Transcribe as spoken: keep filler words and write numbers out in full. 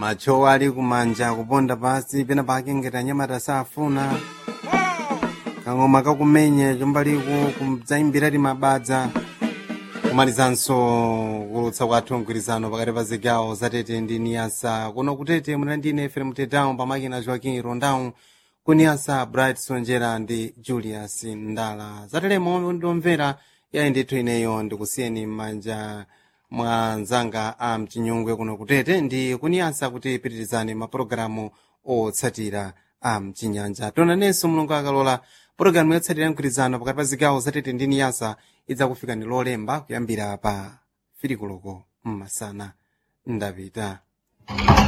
macho ali kumanja kuponda pasi pena pake ngati anyamata safuna kang'oma kakumenya chombaliko kumdzaimbirati mabadza kumalizanso kulutsa kwathu mgwirizano pakati pa zigawo zatete ndi niyasa kuno kutete muna ndine efere mutetawu pamakina joaquim rondawu kuniyasa bright sonjera ndi julius ndala zatelemo ndomvera yayi ndithu ineyo ndikusiyeni m'manja mwa nzanga a mchinyungwe kuno kutete ndi kuniyasa kuti pitirizani mapulogalamu otsatira a mchinyanja tonanenso mulungu akalola pulogalamu yotsatira mgwirizano pakati pa zigawo zatete ndi niyasa idzakufika ndi lolemba kuyambira pa firikuloko mmasana ndapita